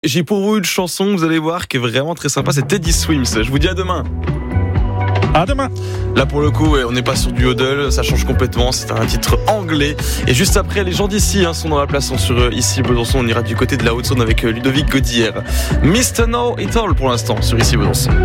J'ai pour vous une chanson, vous allez voir, qui est vraiment très sympa, c'est Teddy Swims. Je vous dis à demain. À demain. Là pour le coup, on n'est pas sur du yodel, ça change complètement, c'est un titre anglais. Et juste après, les gens d'ici sont dans la place sur Ici Besançon. On ira du côté de la Haute-Saône avec Ludovic Gaudière. Mr. Know It All pour l'instant sur Ici Besançon.